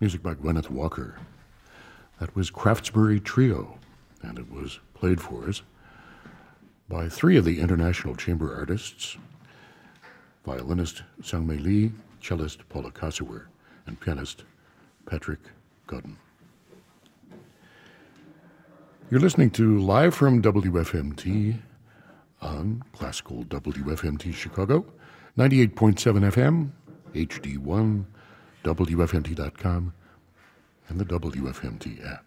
Music by Gwyneth Walker. That was Craftsbury Trio, and it was played for us by three of the International Chamber artists: violinist Sangmei Lee, cellist Paula Kossower, and pianist Patrick Godden. You're listening to Live from WFMT on Classical WFMT Chicago, 98.7 FM, HD1, WFMT.com, and the WFMT app.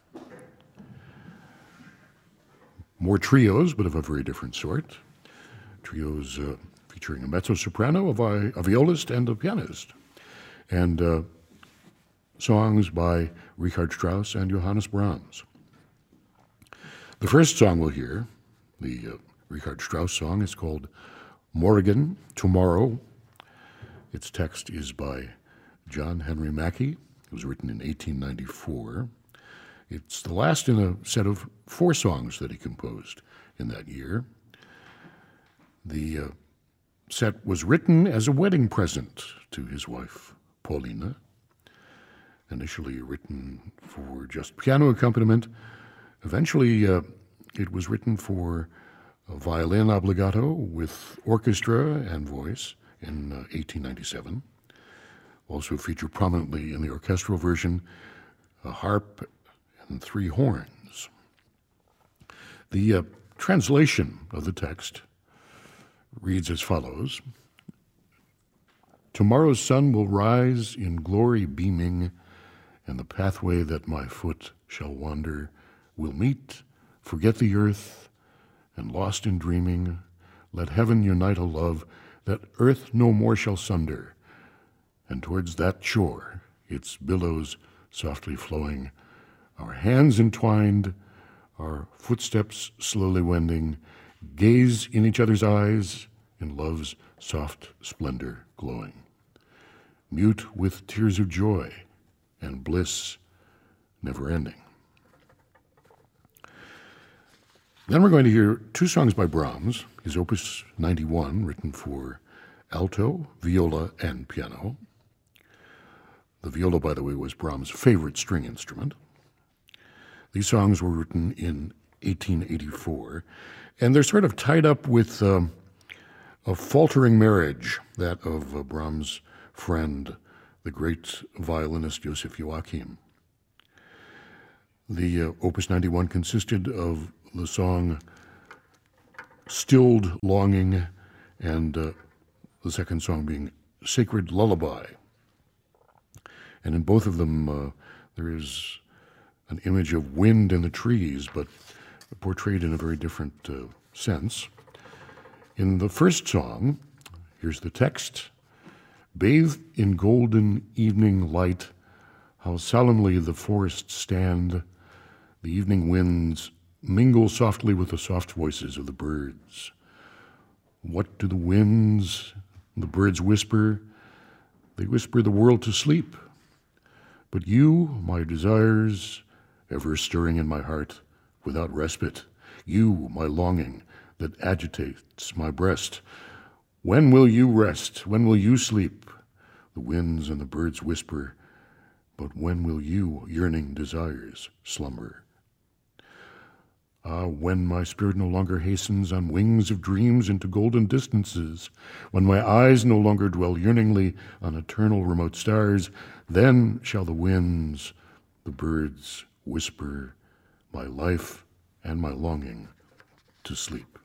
More trios, but of a very different sort. Trios featuring a mezzo-soprano, a violist, and a pianist. And songs by Richard Strauss and Johannes Brahms. The first song we'll hear, the Richard Strauss song, is called Morgen, Tomorrow. Its text is by John Henry Mackey. It was written in 1894. It's the last in a set of 4 songs that he composed in that year. The set was written as a wedding present to his wife, Paulina. Initially written for just piano accompaniment. Eventually, it was written for a violin obbligato with orchestra and voice in 1897. Also featured prominently in the orchestral version, a harp and 3 horns. The translation of the text reads as follows: Tomorrow's sun will rise in glory beaming, and the pathway that my foot shall wander will meet, forget the earth, and lost in dreaming, let heaven unite a love that earth no more shall sunder, and towards that shore, its billows softly flowing, our hands entwined, our footsteps slowly wending, gaze in each other's eyes, in love's soft splendor glowing, mute with tears of joy and bliss never ending. Then we're going to hear 2 songs by Brahms, his Opus 91, written for alto, viola, and piano. The viola, by the way, was Brahms' favorite string instrument. These songs were written in 1884, and they're sort of tied up with a faltering marriage, that of Brahms' friend, the great violinist Joseph Joachim. The Opus 91 consisted of the song Stilled Longing, and the second song being Sacred Lullaby. And in both of them, there is an image of wind in the trees, but portrayed in a very different sense. In the first song, here's the text: Bathed in golden evening light, how solemnly the forests stand. The evening winds mingle softly with the soft voices of the birds. What do the winds, the birds whisper? They whisper the world to sleep. But you, my desires, ever stirring in my heart without respite, you, my longing that agitates my breast, when will you rest? When will you sleep? The winds and the birds whisper, but when will you, yearning desires, slumber? Ah, when my spirit no longer hastens on wings of dreams into golden distances, when my eyes no longer dwell yearningly on eternal remote stars, then shall the winds, the birds whisper my life and my longing to sleep.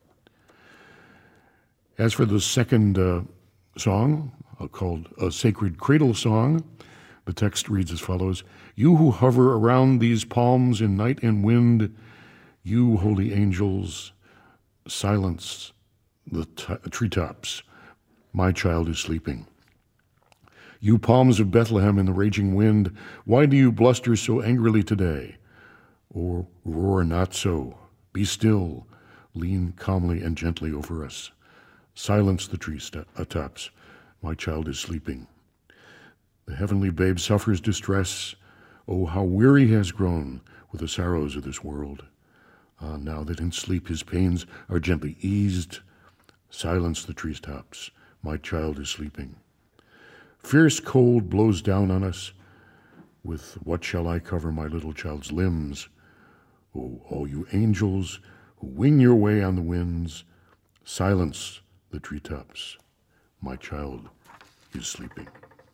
As for the second song, called A Sacred Cradle Song, the text reads as follows: You who hover around these palms in night and wind, you, holy angels, silence the treetops. My child is sleeping. You palms of Bethlehem in the raging wind, why do you bluster so angrily today? Or roar not so. Be still. Lean calmly and gently over us. Silence the treetops. My child is sleeping. The heavenly babe suffers distress. Oh, how weary he has grown with the sorrows of this world. Ah, now that in sleep his pains are gently eased, silence the treetops. My child is sleeping. Fierce cold blows down on us. with What Shall I Cover My Little Child's Limbs? Oh, all you angels who wing your way on the winds, silence the treetops. My child is sleeping.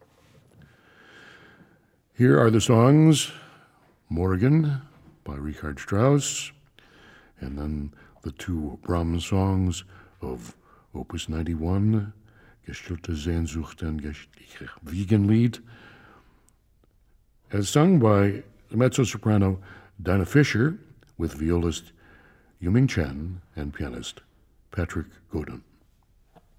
Here are the songs, Morgen by Richard Strauss, and then the two Brahms songs of Opus 91, Gestillte Sehnsucht and Gestliche Wiegenlied, as sung by mezzo-soprano Dinah Fisher with violist Yuming Chen and pianist Patrick Godin.